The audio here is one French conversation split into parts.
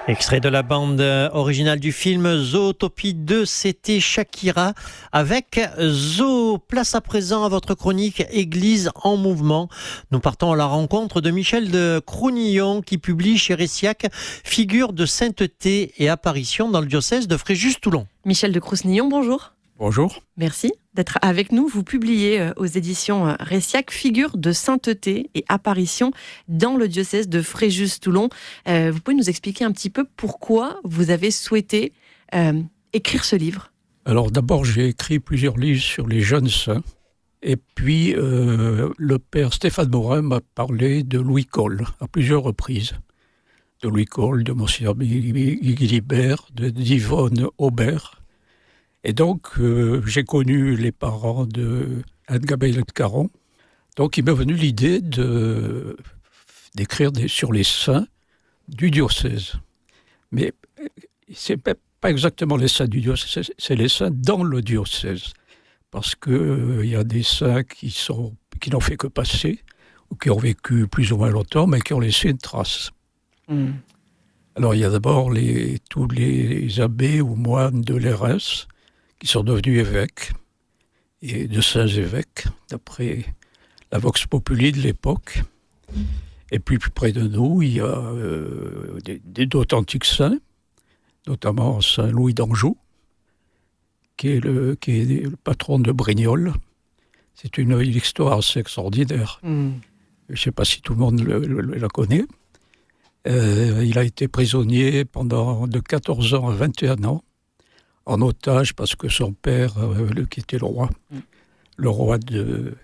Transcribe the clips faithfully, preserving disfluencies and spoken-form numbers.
Extrait de la bande originale du film Zootopie deux, c'était Shakira avec Zo. Place à présent à votre chronique Église en mouvement. Nous partons à la rencontre de Michel de Crounillon qui publie chez Ressiac Figures de sainteté et apparitions dans le diocèse de Fréjus-Toulon. Michel de Crounillon, bonjour. Bonjour. Merci d'être avec nous. Vous publiez aux éditions Ressiac Figures de sainteté et apparitions dans le diocèse de Fréjus-Toulon. Euh, vous pouvez nous expliquer un petit peu pourquoi vous avez souhaité euh, écrire ce livre ? Alors d'abord, j'ai écrit plusieurs livres sur les jeunes saints. Et puis, euh, le père Stéphane Morin m'a parlé de Louis Cole à plusieurs reprises. De Louis Cole, de Monseigneur Guilibert, de d'Yvonne Aubert. Et donc, euh, j'ai connu les parents de Anne-Gabrielle Caron. Donc, il m'est venu l'idée de, d'écrire des, sur les saints du diocèse. Mais c'est pas, pas exactement les saints du diocèse, c'est les saints dans le diocèse. Parce qu'il euh, y a des saints qui, sont, qui n'ont fait que passer, ou qui ont vécu plus ou moins longtemps, mais qui ont laissé une trace. Mmh. Alors, il y a d'abord les, tous les abbés ou moines de l'Érins, qui sont devenus évêques, et de saints évêques, d'après la Vox Populi de l'époque. Et puis plus près de nous, il y a euh, des, des, d'authentiques saints, notamment Saint Louis d'Anjou, qui est le, qui est le patron de Brignoles. C'est une, une histoire assez extraordinaire. Mm. Je ne sais pas si tout le monde le, le, la connaît. Euh, il a été prisonnier pendant de quatorze ans à vingt et un ans, en otage parce que son père, euh, le, qui était le roi, mm. le roi de,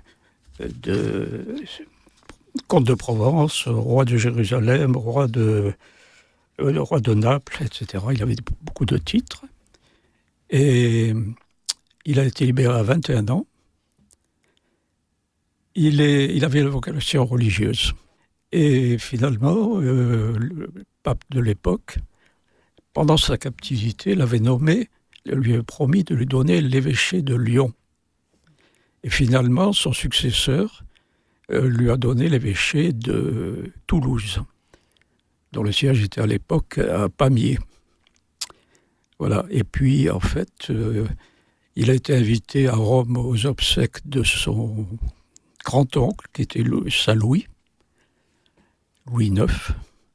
de comte de Provence, roi de Jérusalem, roi de, euh, le roi de Naples, et cetera. Il avait beaucoup de titres. Et il a été libéré à vingt et un ans. Il, est, il avait la vocation religieuse. Et finalement, euh, le pape de l'époque, pendant sa captivité, l'avait nommé, lui avait promis de lui donner l'évêché de Lyon. Et finalement, son successeur euh, lui a donné l'évêché de Toulouse, dont le siège était à l'époque à Pamiers. Voilà. Et puis, en fait, euh, il a été invité à Rome aux obsèques de son grand-oncle, qui était Saint Louis, Louis neuf.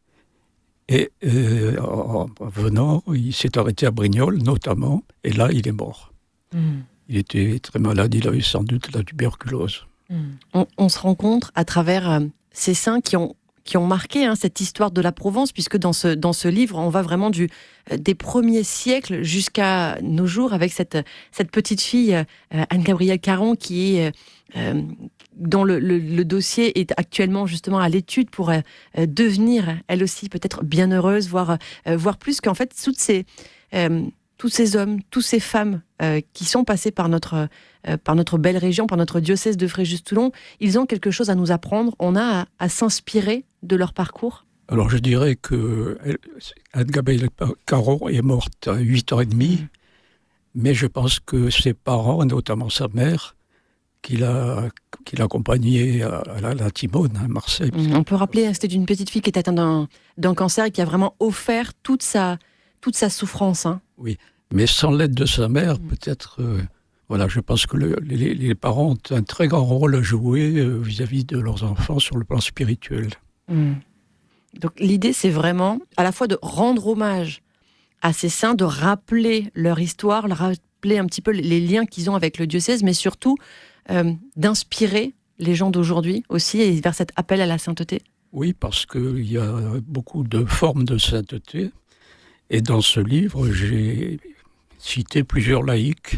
Et euh, en venant, il s'est arrêté à Brignoles, notamment, et là, il est mort. Mmh. Il était très malade, il avait sans doute la tuberculose. Mmh. On, on se rencontre à travers euh, ces saints qui ont qui ont marqué hein, cette histoire de la Provence, puisque dans ce, dans ce livre, on va vraiment du, euh, des premiers siècles jusqu'à nos jours, avec cette, cette petite fille, euh, Anne-Gabrielle Caron, qui est, euh, dont le, le, le dossier est actuellement justement à l'étude pour euh, devenir, elle aussi, peut-être bienheureuse, voire, euh, voire plus, qu'en fait, toutes ces... Euh, tous ces hommes, toutes ces femmes euh, qui sont passés par notre, euh, par notre belle région, par notre diocèse de Fréjus-Toulon, ils ont quelque chose à nous apprendre. On a à, à s'inspirer de leur parcours. Alors je dirais que Anne-Gabrielle Caron est morte à huit ans et demi, mmh. mais je pense que ses parents, notamment sa mère, qui l'a, qui l'accompagnait à, à la, la Timone, à Marseille. Mmh. On peut rappeler, c'était une petite fille qui était atteinte d'un, d'un cancer et qui a vraiment offert toute sa... toute sa souffrance. Hein. Oui, mais sans l'aide de sa mère, mmh. peut-être... Euh, voilà, je pense que le, les, les parents ont un très grand rôle à jouer euh, vis-à-vis de leurs enfants sur le plan spirituel. Mmh. Donc l'idée, c'est vraiment à la fois de rendre hommage à ces saints, de rappeler leur histoire, de rappeler un petit peu les liens qu'ils ont avec le diocèse, mais surtout euh, d'inspirer les gens d'aujourd'hui aussi et vers cet appel à la sainteté. Oui, parce qu'il y a beaucoup de formes de sainteté. Et dans ce livre, j'ai cité plusieurs laïcs,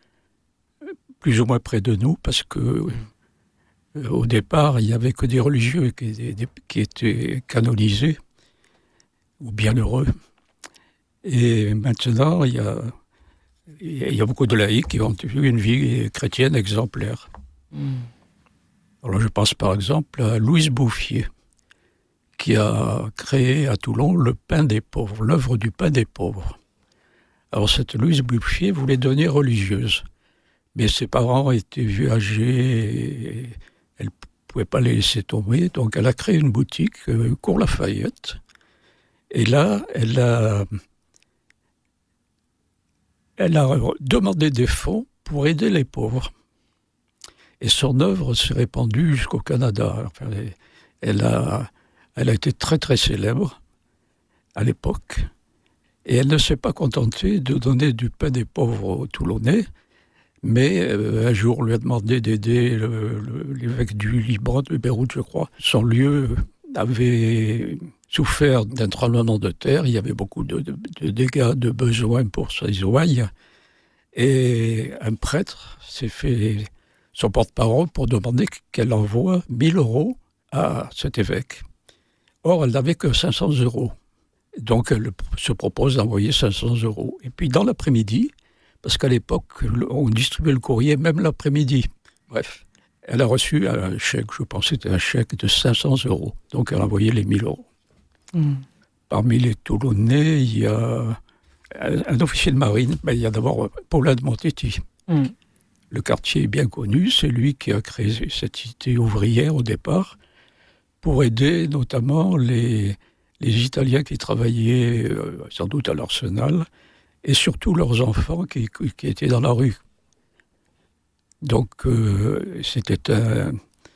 plus ou moins près de nous, parce que euh, au départ, il n'y avait que des religieux qui, des, qui étaient canonisés, ou bienheureux. Et maintenant, il y a, il y a beaucoup de laïcs qui ont eu une vie chrétienne exemplaire. Mm. Alors je pense par exemple à Louise Bouffier, qui a créé à Toulon le pain des pauvres, l'œuvre du pain des pauvres. Alors cette Louise Bouffier voulait devenir religieuse, mais ses parents étaient vieux âgés et elle ne pouvait pas les laisser tomber, donc elle a créé une boutique, euh, Cours Lafayette, Et là, elle a, elle a demandé des fonds pour aider les pauvres. Et son œuvre s'est répandue jusqu'au Canada. Enfin, elle, a, elle a été très très célèbre à l'époque. Et elle ne s'est pas contentée de donner du pain des pauvres aux Toulonnais, mais euh, un jour on lui a demandé d'aider le, le, l'évêque du Liban, de Beyrouth, je crois. Son lieu avait souffert d'un tremblement de terre, il y avait beaucoup de, de, de dégâts, de besoins pour ses ouailles. Et un prêtre s'est fait son porte-parole pour demander qu'elle envoie mille euros à cet évêque. Or, elle n'avait que cinq cents euros. Donc, elle se propose d'envoyer cinq cents euros. Et puis, dans l'après-midi, parce qu'à l'époque, on distribuait le courrier même l'après-midi. Bref, elle a reçu un chèque, je pense que c'était un chèque de cinq cents euros. Donc, elle a envoyé les mille euros. Mmh. Parmi les Toulonnais, il y a un, un officier de marine. Ben, il y a d'abord Paulin de Montetti. Mmh. Le quartier est bien connu. C'est lui qui a créé cette cité ouvrière au départ pour aider notamment les... les Italiens qui travaillaient euh, sans doute à l'Arsenal, et surtout leurs enfants qui, qui étaient dans la rue. Donc euh, c'était un,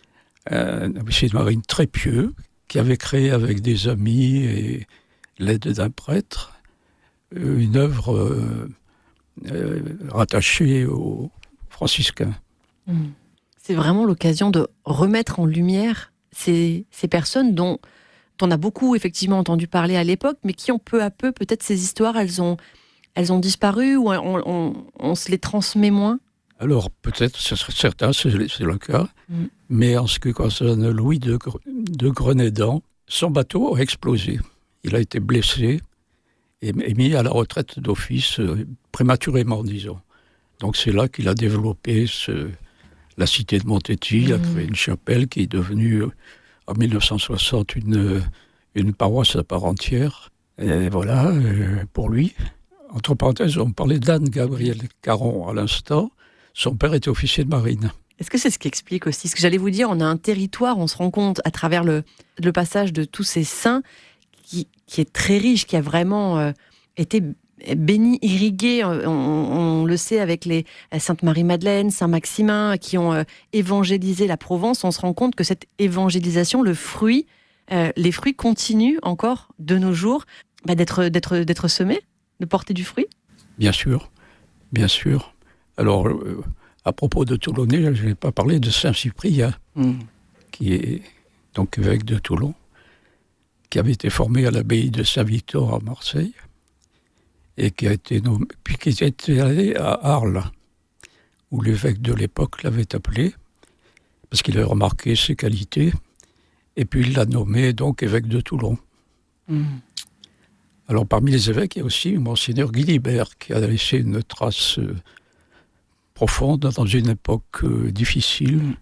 un officier de marine très pieux, qui avait créé avec des amis et l'aide d'un prêtre, euh, une œuvre euh, euh, rattachée aux franciscains. Mmh. C'est vraiment l'occasion de remettre en lumière ces, ces personnes dont on a beaucoup effectivement entendu parler à l'époque, mais qui ont peu à peu, peut-être ces histoires, elles ont, elles ont disparu ou on, on, on se les transmet moins. Alors peut-être, ce serait certain, c'est, c'est le cas, mm. mais en ce qui concerne Louis de, de Grenédan, son bateau a explosé. Il a été blessé et, et mis à la retraite d'office euh, prématurément, disons. Donc c'est là qu'il a développé ce, la cité de Montetti, il a créé une chapelle qui est devenue... en dix-neuf cent soixante, une, une paroisse à part entière. Et voilà, euh, pour lui. Entre parenthèses, on parlait d'Anne-Gabrielle Caron à l'instant. Son père était officier de marine. Est-ce que c'est ce qui explique aussi ce que j'allais vous dire? On a un territoire, on se rend compte à travers le, le passage de tous ces saints qui, qui est très riche, qui a vraiment euh, été béni, irrigué. On, on, on le sait avec les Sainte Marie-Madeleine, Saint-Maximin, qui ont euh, évangélisé la Provence. On se rend compte que cette évangélisation, le fruit, euh, les fruits continuent encore de nos jours bah, d'être, d'être, d'être semés, de porter du fruit. Bien sûr, bien sûr. Alors, euh, à propos de Toulonnais, je n'ai pas parlé de Saint-Cyprien, mmh. qui est donc évêque de Toulon, qui avait été formé à l'abbaye de Saint-Victor à Marseille, et qui a été nommé, puis qui était allé à Arles, où l'évêque de l'époque l'avait appelé, parce qu'il avait remarqué ses qualités, et puis il l'a nommé donc évêque de Toulon. Mmh. Alors parmi les évêques, il y a aussi Monseigneur Guilibert, qui a laissé une trace euh, profonde dans une époque euh, difficile, mmh.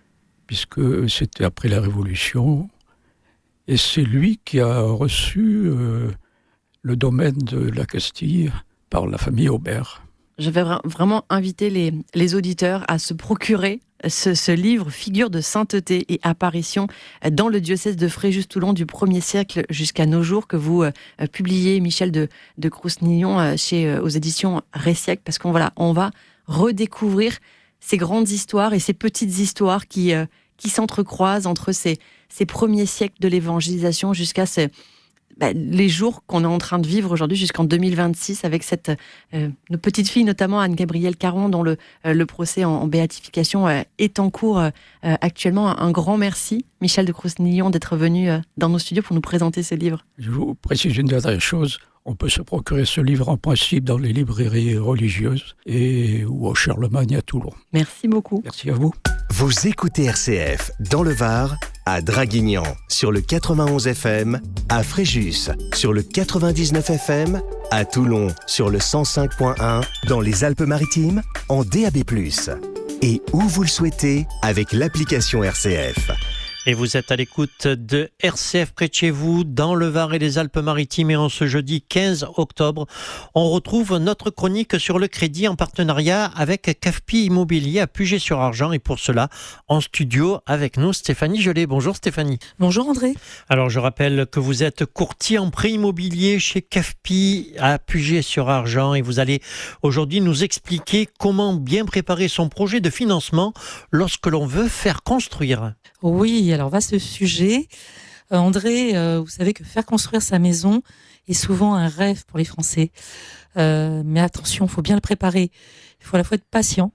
puisque c'était après la Révolution, et c'est lui qui a reçu euh, le domaine de la Castille par la famille Aubert. Je vais vra- vraiment inviter les, les auditeurs à se procurer ce, ce livre, Figures de sainteté et apparition dans le diocèse de Fréjus-Toulon du premier siècle jusqu'à nos jours, que vous euh, publiez, Michel de, de Crousnillon, euh, chez, euh, aux éditions Ressiec, parce qu'on voilà, on va redécouvrir ces grandes histoires et ces petites histoires qui, euh, qui s'entrecroisent entre ces, ces premiers siècles de l'évangélisation jusqu'à ces... Bah, les jours qu'on est en train de vivre aujourd'hui jusqu'en deux mille vingt-six avec cette euh, nos petites filles, notamment Anne-Gabrielle Caron, dont le, euh, le procès en, en béatification euh, est en cours euh, actuellement. Un grand merci, Michel de Crousnillon, d'être venu euh, dans nos studios pour nous présenter ce livre. Je vous précise une dernière chose. On peut se procurer ce livre en principe dans les librairies religieuses et ou au Charlemagne à Toulon. Merci beaucoup. Merci à vous. Vous écoutez R C F dans le Var, à Draguignan sur le quatre-vingt-onze F M, à Fréjus sur le quatre-vingt-dix-neuf F M, à Toulon sur le cent cinq point un, dans les Alpes-Maritimes en D A B plus, et où vous le souhaitez avec l'application R C F. Et vous êtes à l'écoute de R C F près de chez vous, dans le Var et les Alpes-Maritimes. Et en ce jeudi quinze octobre, on retrouve notre chronique sur le crédit en partenariat avec C A F P I Immobilier à Puget-sur-Argent. Et pour cela, en studio avec nous, Stéphanie Gelé. Bonjour Stéphanie. Bonjour André. Alors je rappelle que vous êtes courtier en prêt immobilier chez C A F P I à Puget-sur-Argent. Et vous allez aujourd'hui nous expliquer comment bien préparer son projet de financement lorsque l'on veut faire construire. Oui, alors vaste sujet. Euh, André, euh, vous savez que faire construire sa maison est souvent un rêve pour les Français. Euh, mais attention, il faut bien le préparer. Il faut à la fois être patient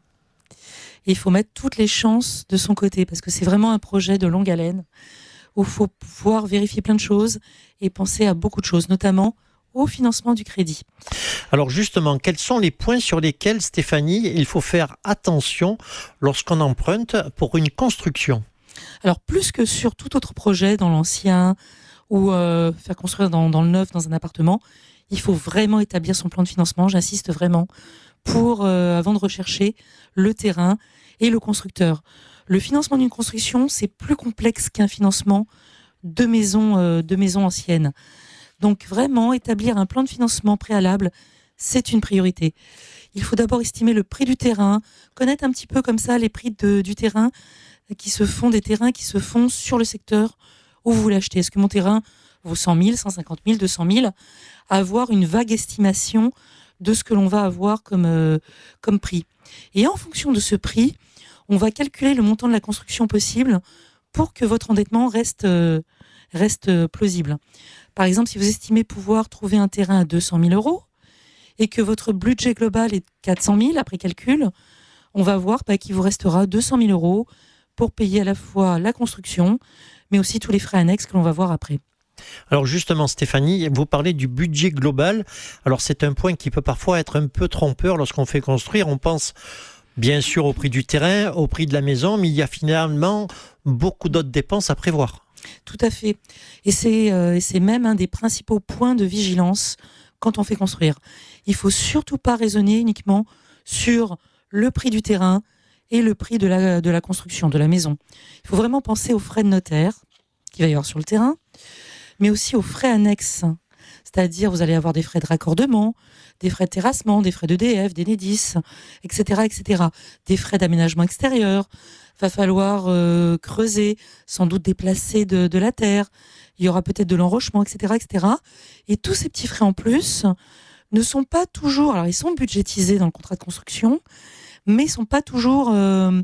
et il faut mettre toutes les chances de son côté parce que c'est vraiment un projet de longue haleine où il faut pouvoir vérifier plein de choses et penser à beaucoup de choses, notamment au financement du crédit. Alors justement, quels sont les points sur lesquels, Stéphanie, il faut faire attention lorsqu'on emprunte pour une construction ? Alors, plus que sur tout autre projet, dans l'ancien ou euh, faire construire dans, dans le neuf, dans un appartement, il faut vraiment établir son plan de financement, j'insiste vraiment, pour, euh, avant de rechercher le terrain et le constructeur. Le financement d'une construction, c'est plus complexe qu'un financement de maisons, euh, de maisons anciennes. Donc, vraiment, établir un plan de financement préalable, c'est une priorité. Il faut d'abord estimer le prix du terrain, connaître un petit peu comme ça les prix de, du terrain, qui se font, des terrains qui se font sur le secteur où vous voulez acheter. Est-ce que mon terrain vaut cent mille, cent cinquante mille, deux cent mille ? Avoir une vague estimation de ce que l'on va avoir comme, euh, comme prix. Et en fonction de ce prix, on va calculer le montant de la construction possible pour que votre endettement reste, euh, reste euh, plausible. Par exemple, si vous estimez pouvoir trouver un terrain à deux cent mille euros et que votre budget global est de quatre cent mille après calcul, on va voir bah, qu'il vous restera deux cent mille euros pour payer à la fois la construction, mais aussi tous les frais annexes que l'on va voir après. Alors justement, Stéphanie, vous parlez du budget global. Alors c'est un point qui peut parfois être un peu trompeur lorsqu'on fait construire. On pense bien sûr au prix du terrain, au prix de la maison, mais il y a finalement beaucoup d'autres dépenses à prévoir. Tout à fait. Et c'est, euh, c'est même un des principaux points de vigilance quand on fait construire. Il ne faut surtout pas raisonner uniquement sur le prix du terrain et le prix de la, de la construction, de la maison. Il faut vraiment penser aux frais de notaire qu'il va y avoir sur le terrain, mais aussi aux frais annexes. C'est-à-dire, vous allez avoir des frais de raccordement, des frais de terrassement, des frais d'E D F, d'Enedis, et cetera, et cetera. Des frais d'aménagement extérieur. Il va falloir euh, creuser, sans doute déplacer de, de la terre. Il y aura peut-être de l'enrochement, et cetera, et cetera. Et tous ces petits frais en plus ne sont pas toujours... Alors, ils sont budgétisés dans le contrat de construction, mais ils ne sont pas toujours... Euh,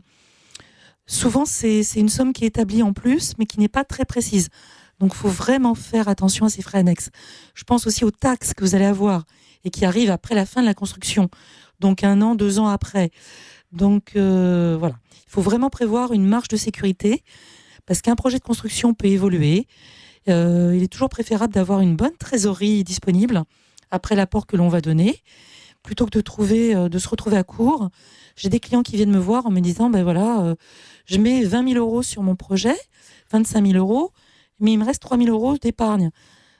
souvent, c'est, c'est une somme qui est établie en plus, mais qui n'est pas très précise. Donc, il faut vraiment faire attention à ces frais annexes. Je pense aussi aux taxes que vous allez avoir et qui arrivent après la fin de la construction, donc un an, deux ans après. Donc, euh, voilà. Il faut vraiment prévoir une marge de sécurité, parce qu'un projet de construction peut évoluer. Euh, il est toujours préférable d'avoir une bonne trésorerie disponible après l'apport que l'on va donner, plutôt que de, trouver, euh, de se retrouver à court. J'ai des clients qui viennent me voir en me disant, ben voilà, euh, je mets vingt mille euros sur mon projet, vingt-cinq mille euros, mais il me reste trois mille euros d'épargne.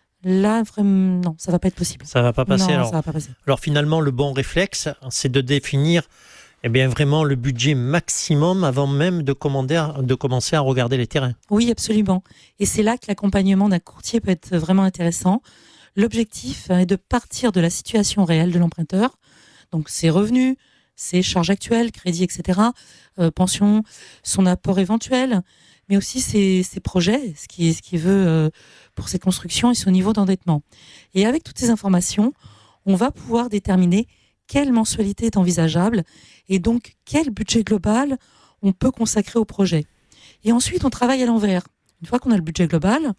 Là, vraiment, non, ça ne va pas être possible. Ça ne va pas passer. Non, alors, ça va pas passer. Alors finalement, le bon réflexe, c'est de définir eh bien, vraiment le budget maximum avant même de, commander, de commencer à regarder les terrains. Oui, absolument. Et c'est là que l'accompagnement d'un courtier peut être vraiment intéressant. L'objectif est de partir de la situation réelle de l'emprunteur, donc ses revenus, ses charges actuelles, crédit, et cetera, euh, pension, son apport éventuel, mais aussi ses, ses projets, ce qu'il ce qu'il veut euh, pour ses constructions et son niveau d'endettement. Et avec toutes ces informations, on va pouvoir déterminer quelle mensualité est envisageable et donc quel budget global on peut consacrer au projet. Et ensuite, on travaille à l'envers. Une fois qu'on a le budget global,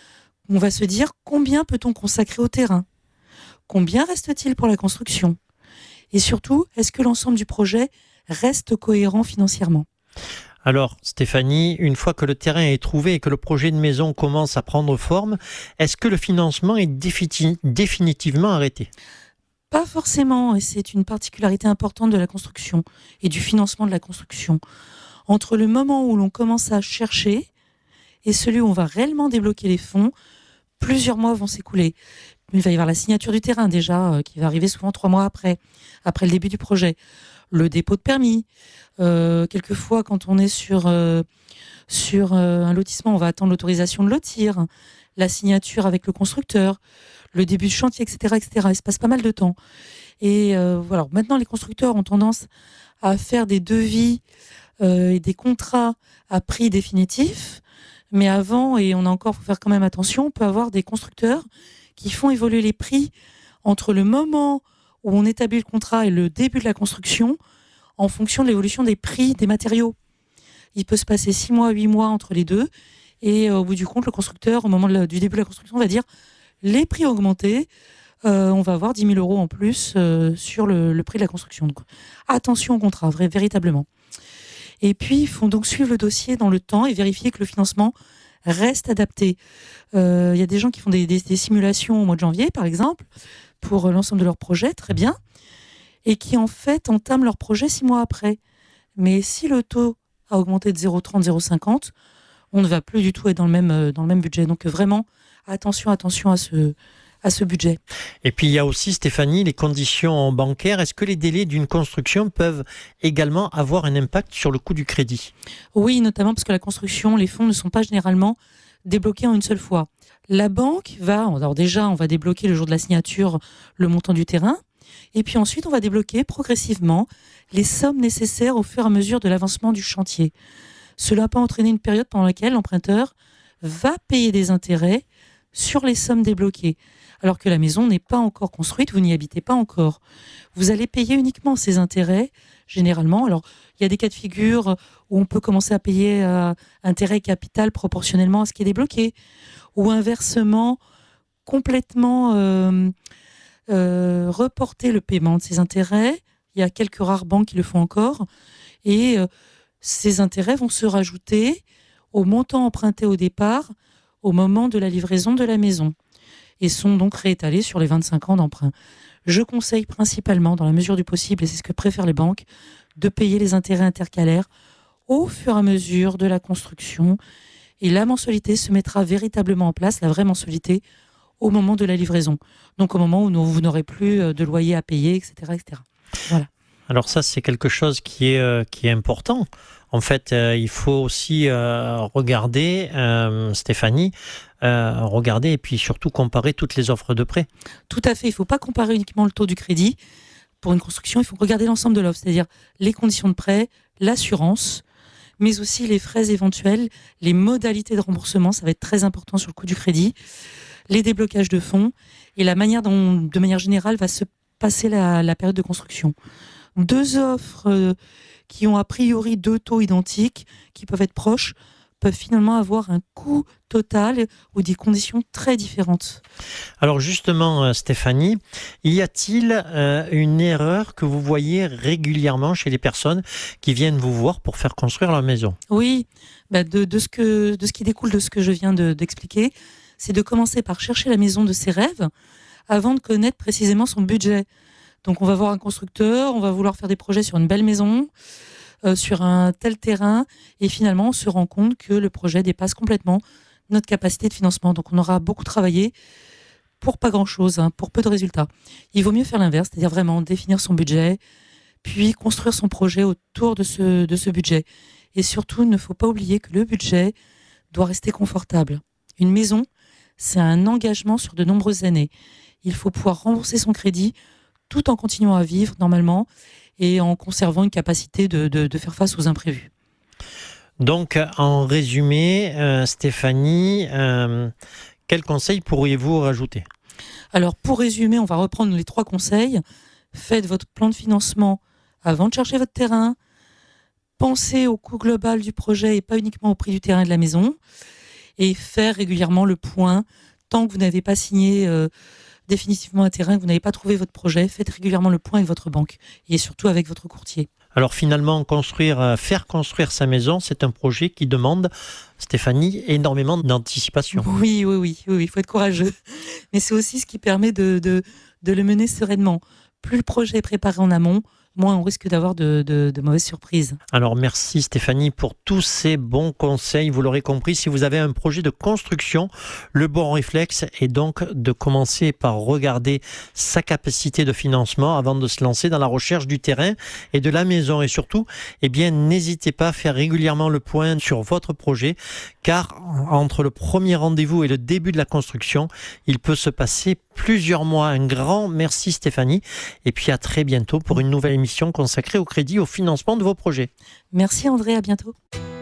on va se dire combien peut-on consacrer au terrain ? Combien reste-t-il pour la construction ? Et surtout, est-ce que l'ensemble du projet reste cohérent financièrement ? Alors, Stéphanie, une fois que le terrain est trouvé et que le projet de maison commence à prendre forme, est-ce que le financement est défini- définitivement arrêté ? Pas forcément, et c'est une particularité importante de la construction et du financement de la construction. Entre le moment où l'on commence à chercher et celui où on va réellement débloquer les fonds, plusieurs mois vont s'écouler. Il va y avoir la signature du terrain déjà, euh, qui va arriver souvent trois mois après, après le début du projet. le dépôt de permis. Euh, quelquefois, quand on est sur, euh, sur euh, un lotissement, on va attendre l'autorisation de lotir, la signature avec le constructeur, le début de chantier, et cetera, et cetera. Il se passe pas mal de temps. Et euh, voilà. Maintenant, les constructeurs ont tendance à faire des devis euh, et des contrats à prix définitif. Mais avant, et on a encore, faut faire quand même attention, on peut avoir des constructeurs qui font évoluer les prix entre le moment où on établit le contrat et le début de la construction en fonction de l'évolution des prix des matériaux. Il peut se passer six mois, huit mois entre les deux. Et euh, au bout du compte, le constructeur, au moment de la, du début de la construction, va dire les prix ont augmenté, euh, on va avoir dix mille euros en plus euh, sur le, le prix de la construction. Donc, attention au contrat, vrai, véritablement. Et puis, il faut donc suivre le dossier dans le temps et vérifier que le financement reste adapté. Il euh, y a des gens qui font des, des, des simulations au mois de janvier, par exemple, pour l'ensemble de leur projet, très bien, et qui en fait entament leur projet six mois après. Mais si le taux a augmenté de zéro virgule trente, zéro virgule cinquante, on ne va plus du tout être dans le même, dans le même budget. Donc vraiment, attention, attention à ce, à ce budget. Et puis il y a aussi, Stéphanie, les conditions bancaires. Est-ce que les délais d'une construction peuvent également avoir un impact sur le coût du crédit ? Oui, notamment parce que la construction, les fonds ne sont pas généralement débloqués en une seule fois. La banque va, alors déjà, on va débloquer le jour de la signature le montant du terrain, et puis ensuite, on va débloquer progressivement les sommes nécessaires au fur et à mesure de l'avancement du chantier. Cela peut entraîner une période pendant laquelle l'emprunteur va payer des intérêts sur les sommes débloquées, alors que la maison n'est pas encore construite, vous n'y habitez pas encore. Vous allez payer uniquement ces intérêts, généralement. Alors, il y a des cas de figure où on peut commencer à payer euh, intérêt capital proportionnellement à ce qui est débloqué, ou inversement, complètement euh, euh, reporter le paiement de ces intérêts. Il y a quelques rares banques qui le font encore, et euh, ces intérêts vont se rajouter au montant emprunté au départ, au moment de la livraison de la maison, et sont donc réétalés sur les vingt-cinq ans d'emprunt. Je conseille principalement, dans la mesure du possible, et c'est ce que préfèrent les banques, de payer les intérêts intercalaires au fur et à mesure de la construction, et la mensualité se mettra véritablement en place, la vraie mensualité, au moment de la livraison. Donc au moment où vous n'aurez plus de loyer à payer, et cetera, et cetera. Voilà. Alors ça, c'est quelque chose qui est, euh, qui est important. En fait, euh, il faut aussi euh, regarder, euh, Stéphanie, euh, regarder et puis surtout comparer toutes les offres de prêt. Tout à fait. Il ne faut pas comparer uniquement le taux du crédit. Pour une construction, il faut regarder l'ensemble de l'offre, c'est-à-dire les conditions de prêt, l'assurance, mais aussi les frais éventuels, les modalités de remboursement, ça va être très important sur le coût du crédit, les déblocages de fonds et la manière dont, de manière générale, va se passer la, la période de construction. Deux offres euh, qui ont a priori deux taux identiques, qui peuvent être proches, peuvent finalement avoir un coût total ou des conditions très différentes. Alors justement, Stéphanie, y a-t-il euh, une erreur que vous voyez régulièrement chez les personnes qui viennent vous voir pour faire construire leur maison ? Oui, bah de, de, ce que, de ce qui découle de ce que je viens de, d'expliquer, c'est de commencer par chercher la maison de ses rêves avant de connaître précisément son budget. Donc on va voir un constructeur, on va vouloir faire des projets sur une belle maison, euh, sur un tel terrain, et finalement on se rend compte que le projet dépasse complètement notre capacité de financement. Donc on aura beaucoup travaillé pour pas grand-chose, hein, pour peu de résultats. Il vaut mieux faire l'inverse, c'est-à-dire vraiment définir son budget, puis construire son projet autour de ce, de ce budget. Et surtout, il ne faut pas oublier que le budget doit rester confortable. Une maison, c'est un engagement sur de nombreuses années. Il faut pouvoir rembourser son crédit tout en continuant à vivre normalement et en conservant une capacité de, de, de faire face aux imprévus. Donc, en résumé, euh, Stéphanie, euh, quels conseils pourriez-vous rajouter ? Alors, pour résumer, on va reprendre les trois conseils. Faites votre plan de financement avant de chercher votre terrain. Pensez au coût global du projet et pas uniquement au prix du terrain et de la maison. Et faire régulièrement le point. Tant que vous n'avez pas signé euh, définitivement un terrain, que vous n'avez pas trouvé votre projet, faites régulièrement le point avec votre banque et surtout avec votre courtier. Alors finalement, construire, faire construire sa maison, c'est un projet qui demande, Stéphanie, énormément d'anticipation. Oui, oui, oui, oui, il faut être courageux. Mais c'est aussi ce qui permet de, de, de le mener sereinement. Plus le projet est préparé en amont, moins on risque d'avoir de, de, de mauvaises surprises. Alors merci Stéphanie pour tous ces bons conseils. Vous l'aurez compris, si vous avez un projet de construction, le bon réflexe est donc de commencer par regarder sa capacité de financement avant de se lancer dans la recherche du terrain et de la maison. Et surtout, eh bien, n'hésitez pas à faire régulièrement le point sur votre projet, car entre le premier rendez-vous et le début de la construction, il peut se passer plusieurs mois. Un grand merci Stéphanie, et puis à très bientôt pour une nouvelle émission consacrée au crédit, au financement de vos projets. Merci André, à bientôt.